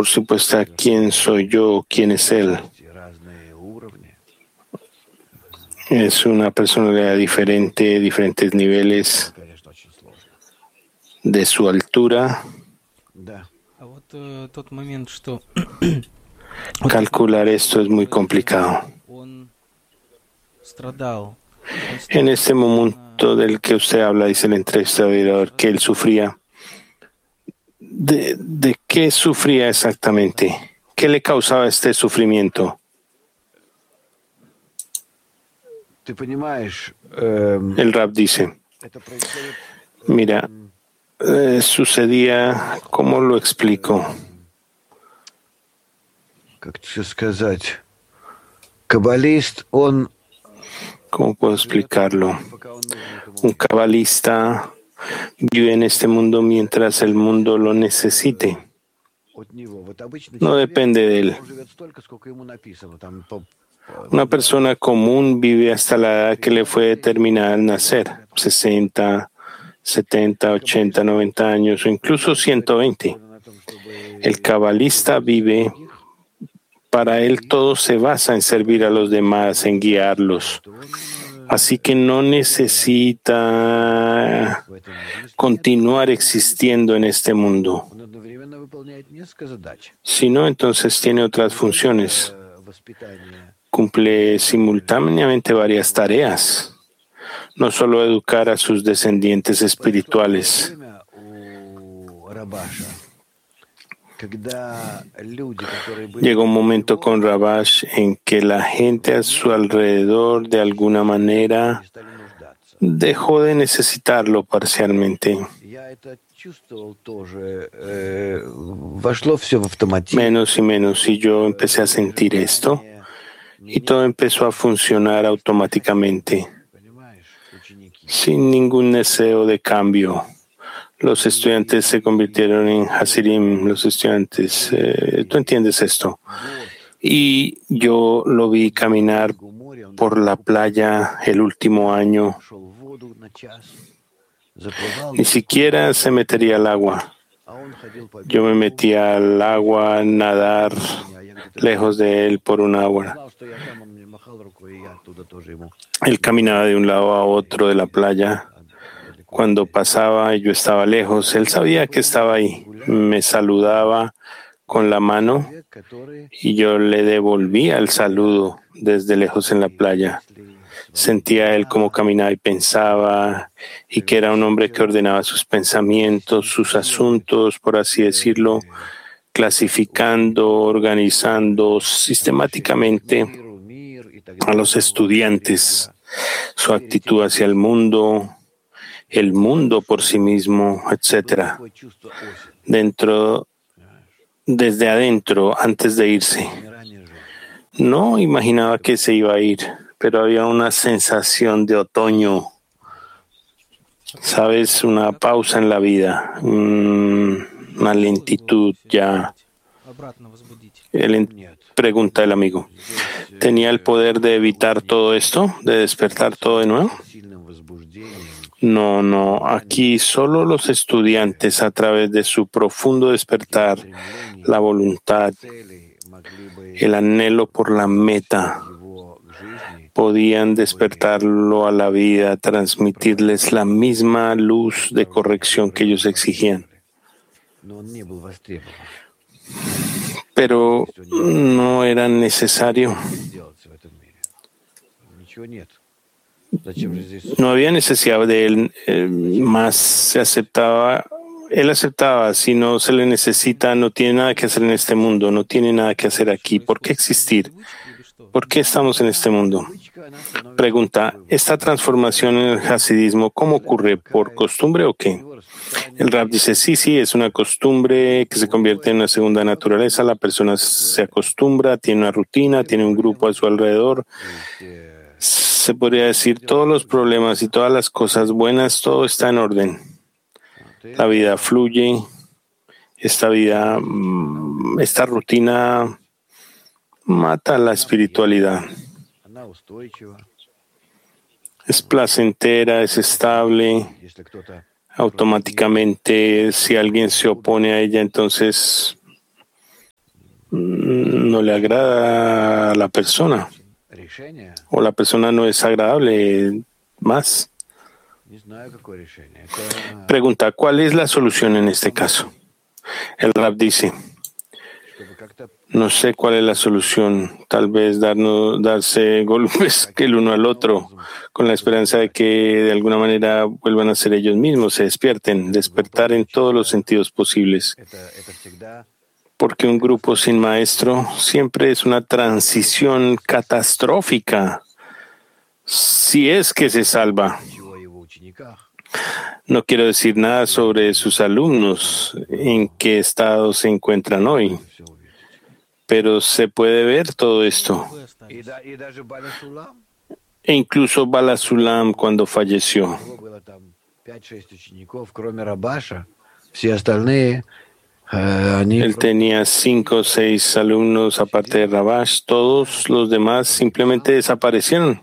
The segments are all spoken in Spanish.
por supuesto, ¿quién soy yo? ¿Quién es él? Es una personalidad diferente, diferentes niveles de su altura. Calcular esto es muy complicado. En este momento del que usted habla, dice el entrevistador, que él sufría. ¿De qué sufría exactamente? ¿Qué le causaba este sufrimiento? El Rab dice, mira, sucedía, ¿cómo lo explico? ¿Cómo puedo explicarlo? Un cabalista vive en este mundo mientras el mundo lo necesite. No depende de él. Una persona común vive hasta la edad que le fue determinada al nacer, 60, 70, 80, 90 años o incluso 120. El cabalista vive, para él todo se basa en servir a los demás, en guiarlos. Así que no necesita continuar existiendo en este mundo. Si no, entonces tiene otras funciones. Cumple simultáneamente varias tareas, no solo educar a sus descendientes espirituales. Llegó un momento con Rabash en que la gente a su alrededor de alguna manera dejó de necesitarlo parcialmente. Menos y menos, y yo empecé a sentir esto, y todo empezó a funcionar automáticamente, sin ningún deseo de cambio. Los estudiantes se convirtieron en Hasidim, los estudiantes, tú entiendes esto. Y yo lo vi caminar por la playa el último año. Ni siquiera se metería al agua. Yo me metía al agua a nadar lejos de él por una hora. Él caminaba de un lado a otro de la playa. Cuando pasaba y yo estaba lejos, él sabía que estaba ahí. Me saludaba con la mano y yo le devolvía el saludo desde lejos en la playa. Sentía él cómo caminaba y pensaba, y que era un hombre que ordenaba sus pensamientos, sus asuntos, por así decirlo, clasificando, organizando sistemáticamente a los estudiantes, su actitud hacia el mundo por sí mismo, etc. Desde adentro, antes de irse. No imaginaba que se iba a ir, pero había una sensación de otoño, ¿sabes? Una pausa en la vida, una lentitud ya. Pregunta el amigo, ¿tenía el poder de evitar todo esto, de despertar todo de nuevo? No, aquí solo los estudiantes, a través de su profundo despertar, la voluntad, el anhelo por la meta, podían despertarlo a la vida, transmitirles la misma luz de corrección que ellos exigían. Pero no era necesario. No había necesidad de él, más se aceptaba. Él aceptaba, si no se le necesita, no tiene nada que hacer en este mundo, no tiene nada que hacer aquí. ¿Por qué existir? ¿Por qué estamos en este mundo? Pregunta, ¿esta transformación en el hasidismo cómo ocurre? ¿Por costumbre o qué? El Rab dice, sí, es una costumbre que se convierte en una segunda naturaleza. La persona se acostumbra, tiene una rutina, tiene un grupo a su alrededor. Se podría decir, todos los problemas y todas las cosas buenas, todo está en orden. La vida fluye. Esta rutina mata la espiritualidad. Es placentera, es estable. Automáticamente, si alguien se opone a ella, entonces no le agrada a la persona o la persona no es agradable más. Pregunta, ¿cuál es la solución en este caso? El Rab dice, no sé cuál es la solución, tal vez darse golpes el uno al otro, con la esperanza de que de alguna manera vuelvan a ser ellos mismos, se despierten, despertar en todos los sentidos posibles. Porque un grupo sin maestro siempre es una transición catastrófica, si es que se salva. No quiero decir nada sobre sus alumnos, en qué estado se encuentran hoy, pero se puede ver todo esto. E incluso Bala Sulam, cuando falleció, él tenía 5 o 6 alumnos aparte de Rabash. Todos los demás simplemente desaparecieron.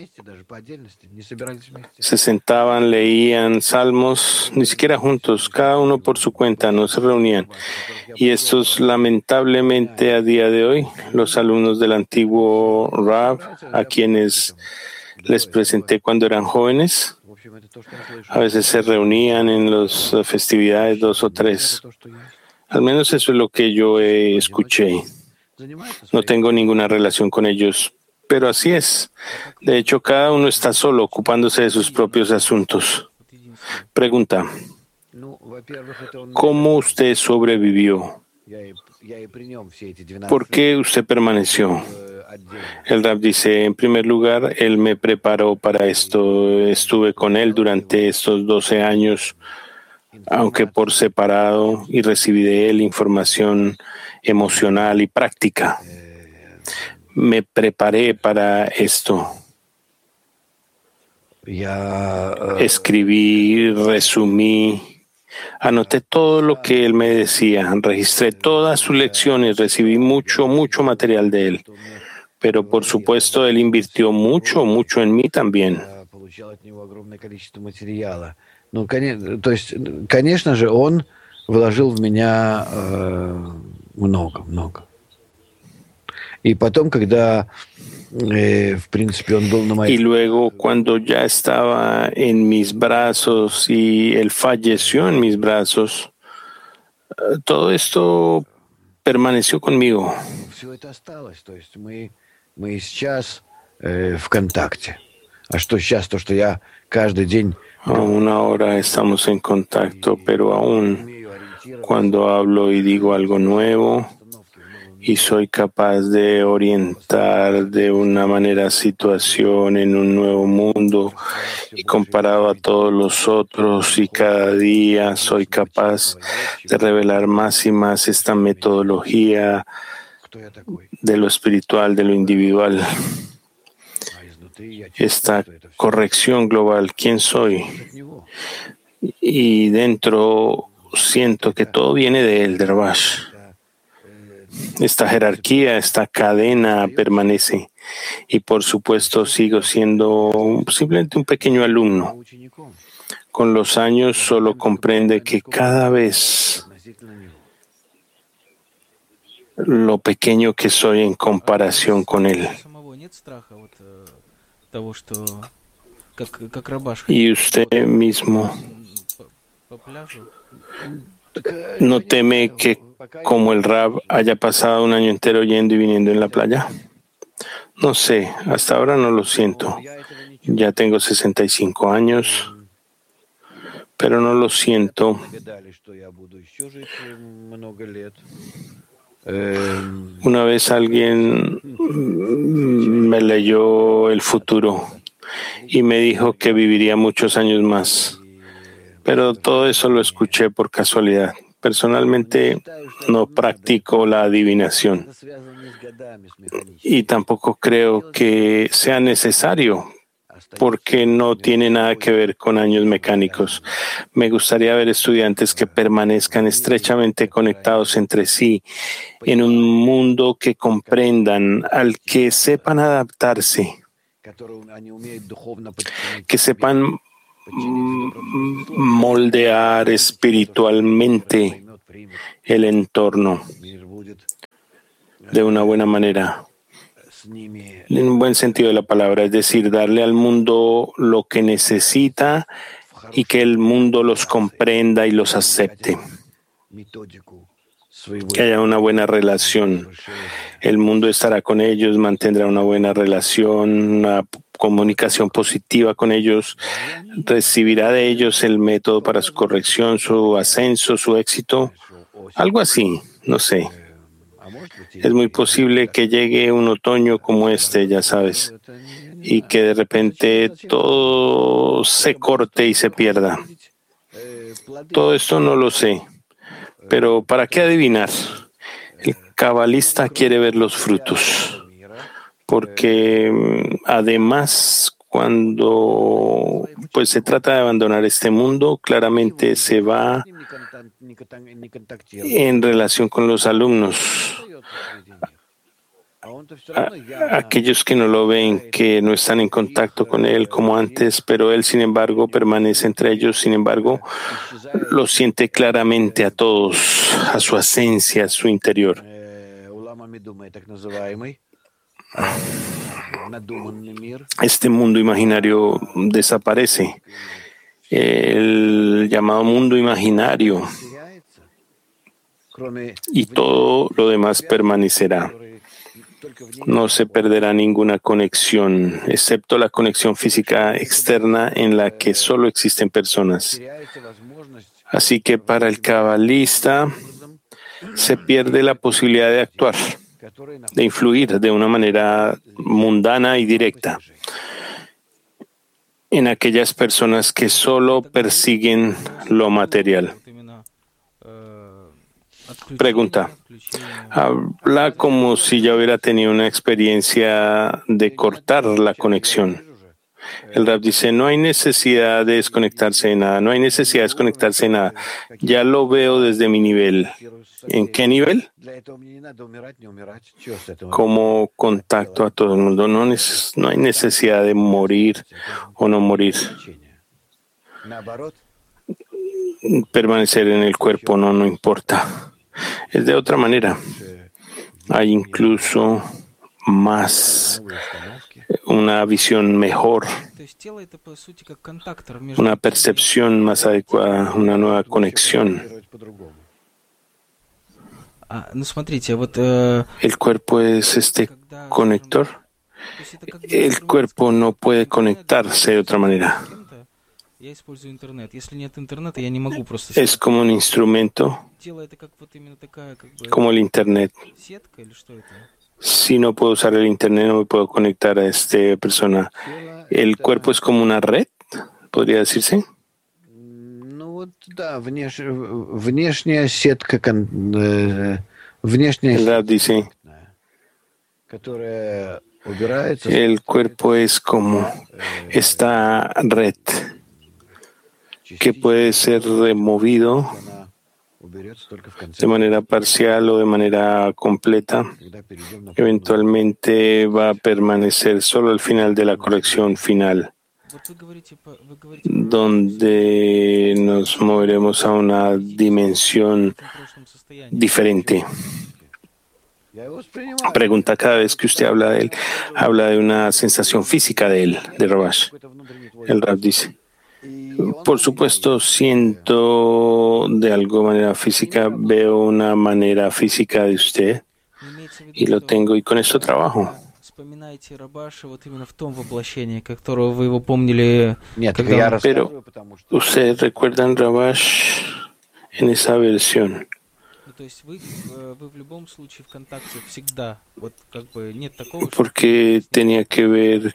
Se sentaban, leían salmos, ni siquiera juntos, cada uno por su cuenta, no se reunían. Y estos, lamentablemente, a día de hoy, los alumnos del antiguo Rab, a quienes les presenté cuando eran jóvenes, a veces se reunían en las festividades 2 o 3. Al menos eso es lo que yo escuché. No tengo ninguna relación con ellos, pero así es. De hecho, cada uno está solo, ocupándose de sus propios asuntos. Pregunta, ¿cómo usted sobrevivió? ¿Por qué usted permaneció? El Rab dice, en primer lugar, él me preparó para esto. Estuve con él durante estos 12 años, aunque por separado, y recibí de él información emocional y práctica. Me preparé para esto. Escribí, resumí, anoté todo lo que él me decía, registré todas sus lecciones, recibí mucho material de él. Pero por supuesto, él invirtió mucho en mí también. То есть, конечно же, он вложил в меня много. И потом, когда, в принципе, он был на моей... Y luego, cuando ya estaba en mis brazos y él falleció en mis brazos, todo esto permaneció conmigo. Все это осталось. То есть мы сейчас в контакте. А что сейчас? То, что я каждый день... Aún ahora estamos en contacto, pero aún cuando hablo y digo algo nuevo y soy capaz de orientar de una manera situación en un nuevo mundo y comparado a todos los otros y cada día soy capaz de revelar más y más esta metodología de lo espiritual, de lo individual. Esta corrección global, ¿quién soy? Y dentro siento que todo viene de él, de Rabash. Esta jerarquía, esta cadena permanece. Y por supuesto sigo siendo simplemente un pequeño alumno. Con los años solo comprende que cada vez lo pequeño que soy en comparación con él. Y usted mismo no teme que, como el Rab, haya pasado un año entero yendo y viniendo en la playa. No sé, hasta ahora no lo siento. Ya tengo 65 años, pero no lo siento. Una vez alguien me leyó el futuro y me dijo que viviría muchos años más, pero todo eso lo escuché por casualidad. Personalmente no practico la adivinación y tampoco creo que sea necesario porque no tiene nada que ver con años mecánicos. Me gustaría ver estudiantes que permanezcan estrechamente conectados entre sí en un mundo que comprendan, al que sepan adaptarse, que sepan moldear espiritualmente el entorno. de una buena manera, en un buen sentido de la palabra, es decir, darle al mundo lo que necesita y que el mundo los comprenda y los acepte, que haya una buena relación. El mundo estará con ellos, mantendrá una buena relación, una comunicación positiva con ellos, recibirá de ellos el método para su corrección, su ascenso, su éxito, algo así, no sé. Es muy posible que llegue un otoño como este, ya sabes, y que de repente todo se corte y se pierda. Todo esto no lo sé, pero ¿para qué adivinar? El cabalista quiere ver los frutos, porque además cuando pues se trata de abandonar este mundo, claramente se va en relación con los alumnos. Aquellos que no lo ven, que no están en contacto con él como antes, pero él, sin embargo, permanece entre ellos, sin embargo, lo siente claramente a todos, a su esencia, a su interior. Este mundo imaginario desaparece. El llamado mundo imaginario y todo lo demás permanecerá. No se perderá ninguna conexión, excepto la conexión física externa en la que solo existen personas. Así que para el cabalista se pierde la posibilidad de actuar, de influir de una manera mundana y directa en aquellas personas que solo persiguen lo material. Pregunta. Habla como si ya hubiera tenido una experiencia de cortar la conexión. El Rab dice, no hay necesidad de desconectarse de nada, no hay necesidad de desconectarse de nada. Ya lo veo desde mi nivel. ¿En qué nivel? Como contacto a todo el mundo. No hay necesidad de morir o no morir. Permanecer en el cuerpo no importa. Es de otra manera. Hay incluso más una visión mejor, una percepción más adecuada, una nueva conexión. El cuerpo es este conector. El cuerpo no puede conectarse de otra manera. Es como un instrumento, como el Internet. Si no puedo usar el Internet, no me puedo conectar a esta persona. ¿El cuerpo es como una red? ¿Podría decirse? El Rab dice, el cuerpo es como esta red que puede ser removido de manera parcial o de manera completa. Eventualmente va a permanecer solo al final de la corrección final, donde nos moveremos a una dimensión diferente. Pregunta, cada vez que usted habla de él, habla de una sensación física de él, de Rabash. El Rab dice, por supuesto, siento de alguna manera física, veo una manera física de usted y lo tengo y con esto trabajo. Pero ustedes recuerdan Rabash en esa versión. Porque tenía que ver.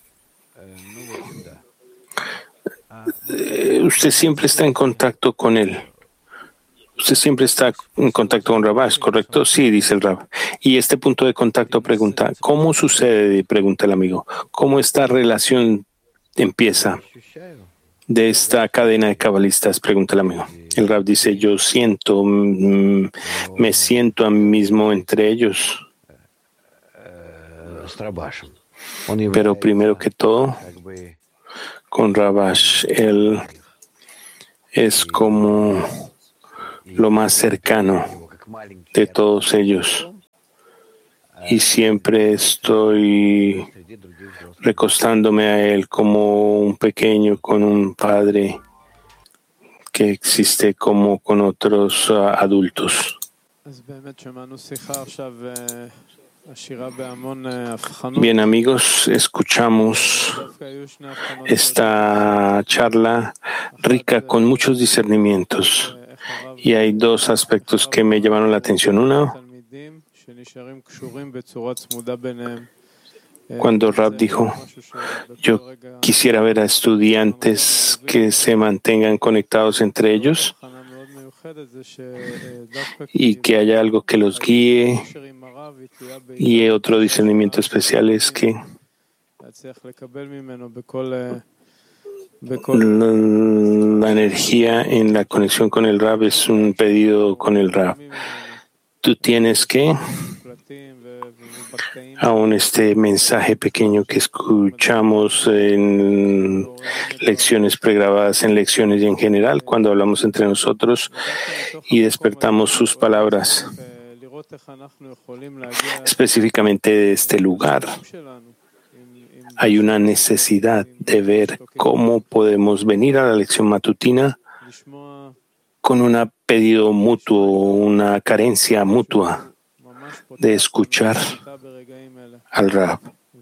Usted siempre está en contacto con él. Usted siempre está en contacto con Rabash, ¿correcto? Sí, dice el Rab. Y este punto de contacto pregunta, ¿cómo sucede? Pregunta el amigo. ¿Cómo esta relación empieza de esta cadena de cabalistas? Pregunta el amigo. El Rab dice, yo siento, me siento a mí mismo entre ellos. Pero primero que todo, con Rabash, él es como lo más cercano de todos ellos. y siempre estoy recostándome a él como un pequeño con un padre que existe como con otros adultos. Bien, amigos, escuchamos esta charla rica con muchos discernimientos y hay dos aspectos que me llamaron la atención. Uno, cuando Rab dijo, yo quisiera ver a estudiantes que se mantengan conectados entre ellos y que haya algo que los guíe. Y otro discernimiento especial es que la energía en la conexión con el Rab es un pedido con el Rab. Tú tienes que, aún este mensaje pequeño que escuchamos en lecciones pregrabadas, en lecciones y en general, cuando hablamos entre nosotros y despertamos sus palabras, específicamente de este lugar, hay una necesidad de ver cómo podemos venir a la lección matutina con un pedido mutuo, una carencia mutua de escuchar al Rab,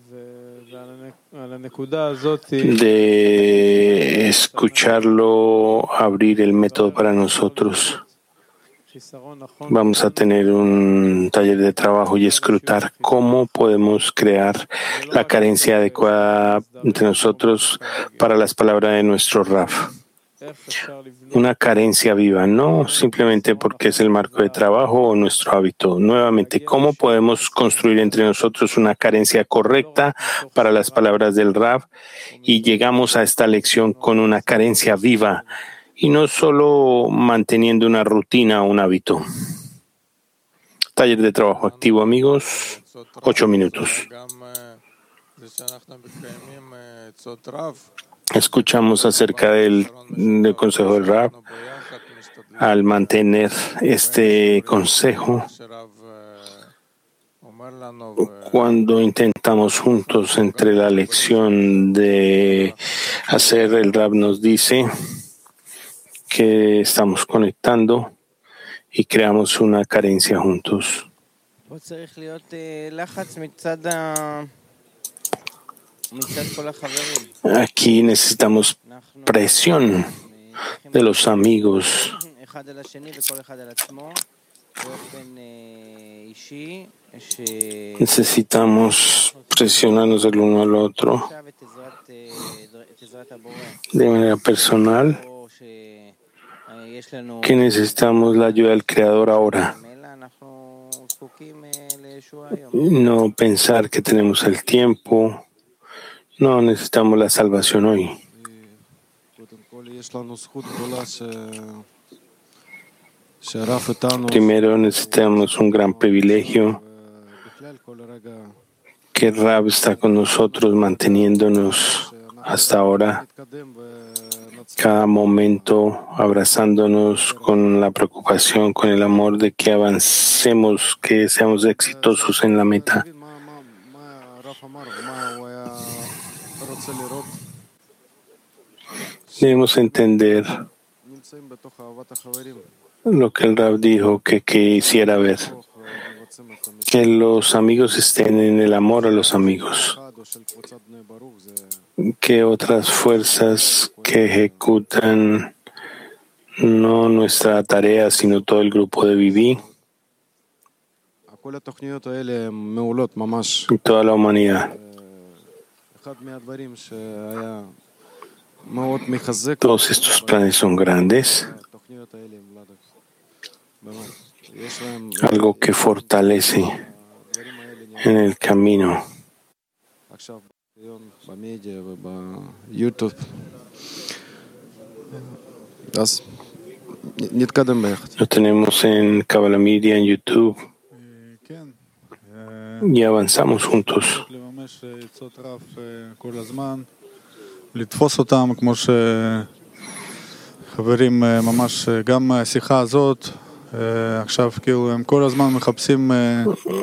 de escucharlo abrir el método para nosotros. Vamos a tener un taller de trabajo y escrutar cómo podemos crear la carencia adecuada entre nosotros para las palabras de nuestro Rab. Una carencia viva, no simplemente porque es el marco de trabajo o nuestro hábito. Nuevamente, ¿cómo podemos construir entre nosotros una carencia correcta para las palabras del Rab? Y llegamos a esta lección con una carencia viva y no solo manteniendo una rutina o un hábito. Taller de trabajo activo, amigos, 8 minutos. Escuchamos acerca del consejo del Rab. Al mantener este consejo, cuando intentamos juntos entre la lección de hacer, el Rab nos dice que estamos conectando y creamos una carencia juntos. Aquí necesitamos presión de los amigos. Necesitamos presionarnos el uno al otro de manera personal, que necesitamos la ayuda del Creador ahora. No pensar que tenemos el tiempo. No, necesitamos la salvación hoy. Primero necesitamos un gran privilegio, que Rab está con nosotros, manteniéndonos hasta ahora, cada momento abrazándonos con la preocupación, con el amor de que avancemos, que seamos exitosos en la meta. Debemos entender lo que el Rab dijo que quisiera ver, que los amigos estén en el amor a los amigos, que otras fuerzas que ejecutan no nuestra tarea, sino todo el grupo de Viví y toda la humanidad. Todos estos planes son grandes, algo que fortalece en el camino. Lo tenemos en Kabbalah Media, en YouTube, y avanzamos juntos. לתפוס אותם, כמו שחברים ממש גם השיחה הזאת עכשיו כאילו הם כל הזמן מחפשים